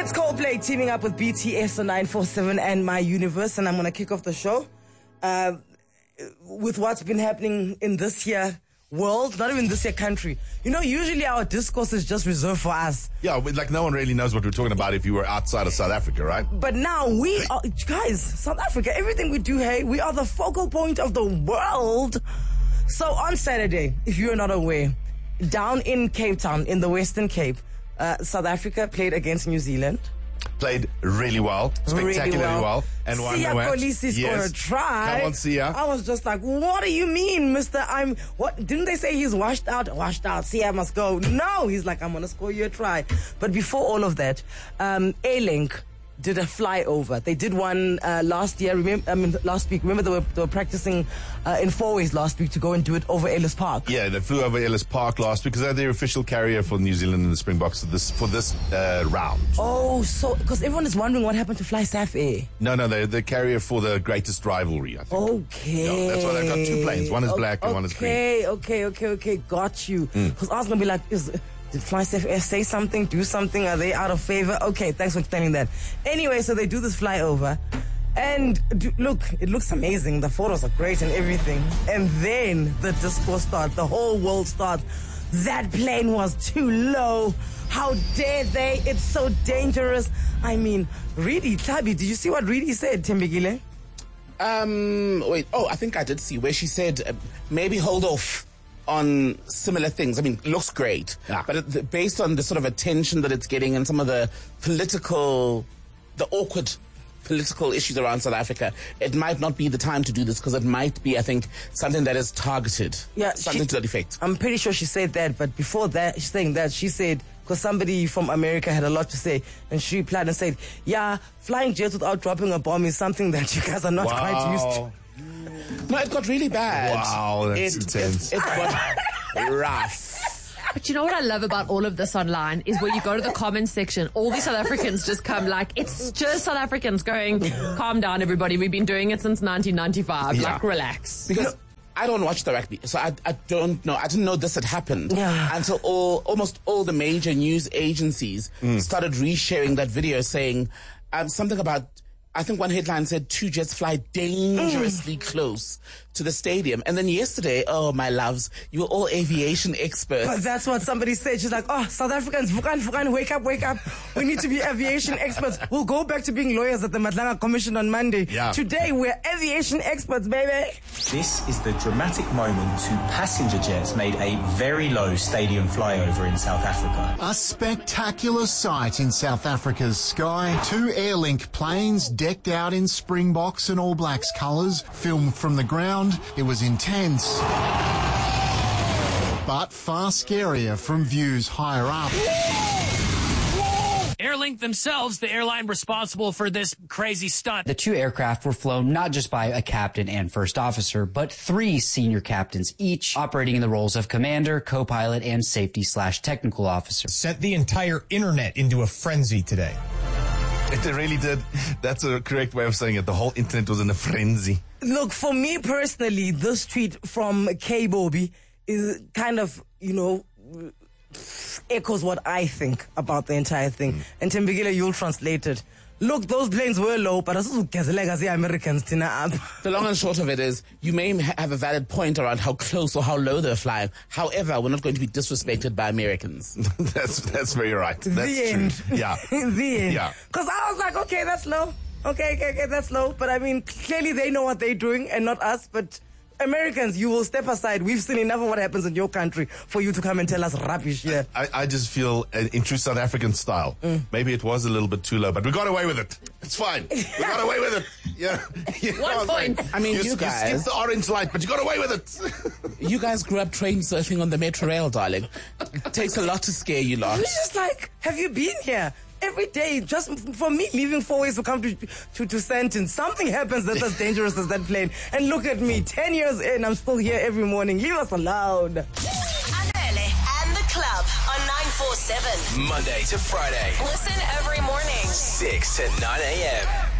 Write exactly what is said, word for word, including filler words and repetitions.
It's Coldplay teaming up with B T S on nine four seven and My Universe, and I'm going to kick off the show uh, with what's been happening in this year world, not even this year country. You know, usually our discourse is just reserved for us. Yeah, like no one really knows what we're talking about if you were outside of South Africa, right? But now we are, guys, South Africa, everything we do, hey, we are the focal point of the world. So on Saturday, if you're not aware, down in Cape Town, in the Western Cape, uh, South Africa played against New Zealand. Played really well, spectacularly really well. well, and won Siya the match. Kolisi Yes. scored a try. Come on, Siya. I was just like, what do you mean, Mister I'm, what, didn't they say he's washed out? Washed out, Siya must go. No, he's like, I'm going to score you a try. But before all of that, um, A-Link did a flyover. They did one uh, last year. Remember, I mean, last week. Remember, they were, they were practicing uh, in four ways last week to go and do it over Ellis Park. Yeah, they flew over Ellis Park last week because they're the official carrier for New Zealand and the Springboks for this for this uh, round. Oh, so because everyone is wondering what happened to Fly Saf Air. No, no, they're the carrier for the greatest rivalry, I think. Okay. Yeah, that's why they've got two planes. One is black okay, and one is green. Okay, okay, okay, okay. Got you. Because I was going to be like, is... Did Fly Saf Air say something, do something? Are they out of favor? Okay, thanks for explaining that. Anyway, so they do this flyover. And do, look, it looks amazing. The photos are great and everything. And then the discourse starts. The whole world starts. That plane was too low. How dare they? It's so dangerous. I mean, Reedy, Tabi, did you see what Reedy said, Thembekile? Um, wait, oh, I think I did see where she said uh, maybe hold off on similar things. I mean, it looks great, yeah. but it, based on the sort of attention that it's getting and some of the political, the awkward political issues around South Africa, it might not be the time to do this because it might be, I think, something that is targeted. Yeah, something she, to that effect. I'm pretty sure she said that, but before that, she's saying that, she said, because somebody from America had a lot to say, and she replied and said, yeah, flying jets without dropping a bomb is something that you guys are not wow. quite used to. No, it got really bad. Wow, that's it, intense. It, it got rough. But you know what I love about all of this online is when you go to the comments section, all these South Africans just come like, it's just South Africans going, calm down, everybody. We've been doing it since nineteen ninety-five. Yeah. Like, relax. Because I don't watch the rugby, so I, I don't know. I didn't know this had happened Yeah. until all almost all the major news agencies Mm. started resharing that video saying um, something about, I think one headline said two jets fly dangerously close to the stadium. And then yesterday, oh, my loves, you were all aviation experts. But that's what somebody said. She's like, oh, South Africans, Vukan, Vukan, wake up, wake up. We need to be aviation experts. We'll go back to being lawyers at the Madlanga Commission on Monday. Yeah. Today, we're aviation experts, baby. This is the dramatic moment two passenger jets made a very low stadium flyover in South Africa. A spectacular sight in South Africa's sky. Two Airlink planes decked out in Springboks and All Blacks colours, filmed from the ground. It was intense, but far scarier from views higher up. Airlink themselves, the airline responsible for this crazy stunt. The two aircraft were flown not just by a captain and first officer, but three senior captains, each operating in the roles of commander, co-pilot, and safety slash technical officer. Sent the entire internet into a frenzy today. It really did. That's a correct way of saying it. The whole internet was in a frenzy. Look, for me personally, this tweet from K Bobby is kind of, you know, echoes what I think about the entire thing. Mm. And Thembekile, you'll translate it. Look, those planes were low, but the Americans tina up. The long and short of it is, you may have a valid point around how close or how low they're flying. However, we're not going to be disrespected by Americans. that's that's very right. That's the true. End. Yeah. The end. Yeah. Because I was like, okay, that's low. Okay, okay, okay, that's low. But I mean, clearly they know what they're doing and not us, but Americans, you will step aside. We've seen enough of what happens in your country for you to come and tell us rubbish here. I, I just feel, uh, in true South African style, mm. maybe it was a little bit too low, but we got away with it. It's fine. We got away with it. Yeah. You know, One point. I mean, you, you guys... You skipped the orange light, but you got away with it. You guys grew up train surfing on the Metro Rail, darling. It takes a lot to scare you lot. It's just like, have you been here? Every day, just for me leaving four ways to come to, to, to Sandton, something happens that's as dangerous as that plane. And look at me, ten years in, I'm still here every morning. Leave us alone. Anele and the club on nine four seven. Monday to Friday. Listen every morning. six to nine a.m.